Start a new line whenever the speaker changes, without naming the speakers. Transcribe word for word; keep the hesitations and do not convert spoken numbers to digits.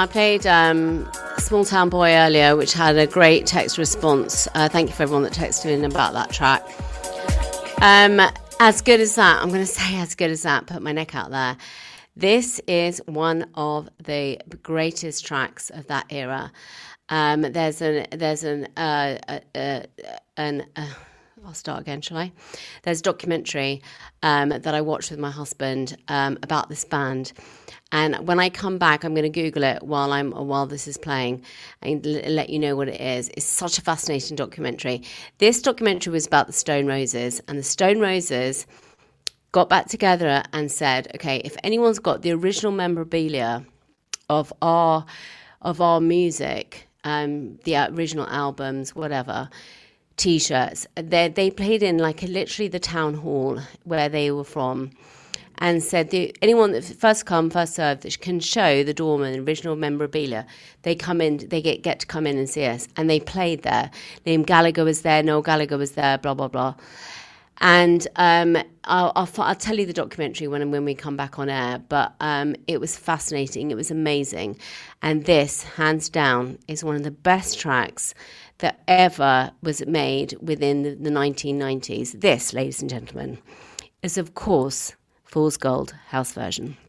Now, I played um, Small Town Boy earlier, which had a great text response. Uh, thank you for everyone that texted in about that track. Um, as good as that, I'm going to say as good as that, put my neck out there. This is one of the greatest tracks of that era. Um, there's an, there's an, uh, uh, uh, an, uh, I'll start again, shall I? There's a documentary um, that I watched with my husband um, about this band. And when I come back, I'm going to Google it while I'm while this is playing and l- let you know what it is. It's such a fascinating documentary. This documentary was about the Stone Roses, and the Stone Roses got back together and said, okay, if anyone's got the original memorabilia of our of our music, um, the original albums, whatever, T-shirts, they they played in like a, literally the town hall where they were from. And said, the, anyone that first come, first served, that can show the doorman original memorabilia, they come in, they get, get to come in and see us. And they played there. Liam Gallagher was there, Noel Gallagher was there, blah, blah, blah. And um, I'll, I'll, I'll tell you the documentary when, when we come back on air. But um, it was fascinating. It was amazing. And this, hands down, is one of the best tracks that ever was made within the, the nineteen nineties. This, ladies and gentlemen, is, of course, Fool's Gold house version.